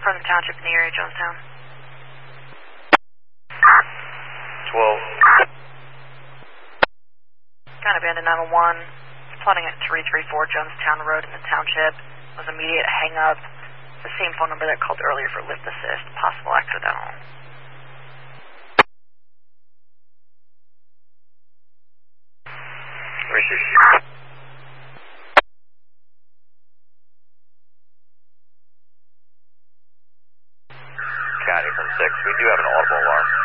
from the township in the area, Jonestown. 12. Got abandoned 901. Plotting at 334 Jonestown Road in the township. It was immediate hang up. The same phone number that called earlier for lift assist. Possible accidental. County from 6. We do have an audible alarm.